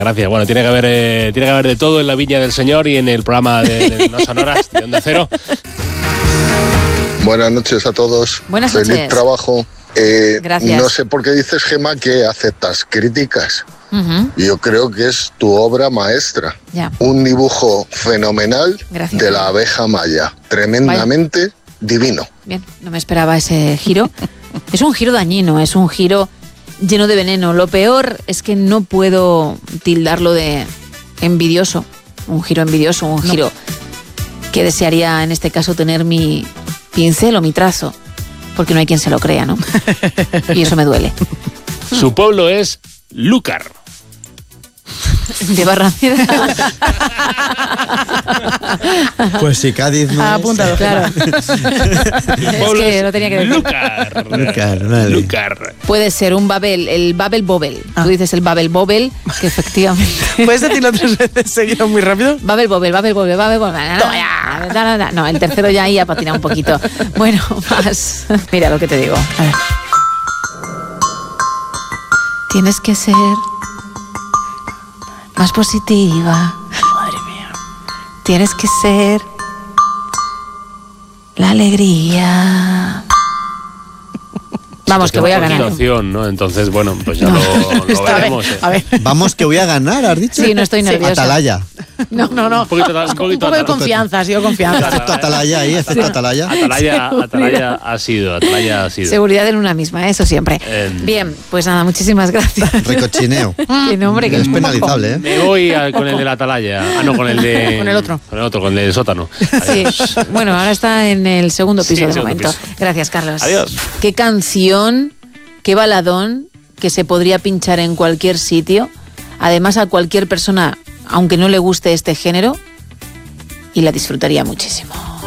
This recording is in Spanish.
Gracias. Bueno, tiene que haber de todo en la Viña del Señor y en el programa de No Sonoras de Onda Cero. Buenas noches a todos. Buenas Feliz noches. Trabajo. Gracias. No sé por qué dices, Gemma, que aceptas críticas. Uh-huh. Yo creo que es tu obra maestra. Ya. Un dibujo fenomenal. Gracias. De la abeja maya. Tremendamente divino. Bien, no me esperaba ese giro. Es un giro dañino, es un giro lleno de veneno. Lo peor es que no puedo tildarlo de envidioso. Un giro envidioso, un giro que desearía en este caso tener mi pincel o mi trazo. Porque no hay quien se lo crea, ¿no? Y eso me duele. Su pueblo es Lúcar. De Barrameda. Pues si Cádiz no apuntado, claro. Es que lo tenía que decir. Lúcar. Puede ser un Babel, el Babel Bobel. Tú dices el Babel Bobel, que efectivamente... ¿Puedes decirlo 3 veces seguido muy rápido? Babel Bobel, Babel Bobel, Babel Bobel. No, el tercero ya ahí ha patinado un poquito. Bueno, más. Mira lo que te digo. A ver. Tienes que ser más positiva. Madre mía. Tienes que ser la alegría. Vamos, que voy a ganar. ¿No? Entonces, bueno, pues ya lo veremos. A ver. Vamos, que voy a ganar, ¿has dicho? Sí, no estoy nerviosa. Atalaya. No. Un poquito de confianza, ha sido confianza. Efecto Atalaya ahí, efecto Atalaya. Atalaya ha sido. Seguridad en una misma, eso siempre. Bien, pues nada, muchísimas gracias. Recochineo. Qué nombre, Es penalizable, ¿eh? Me voy con el de la Atalaya. Con el de... Con el otro. Con el del sótano. Sí. Bueno, ahora está en el segundo piso de momento. Piso. Gracias, Carlos. Adiós. Qué canción, qué baladón que se podría pinchar en cualquier sitio. Además, a cualquier persona, aunque no le guste este género, y la disfrutaría muchísimo.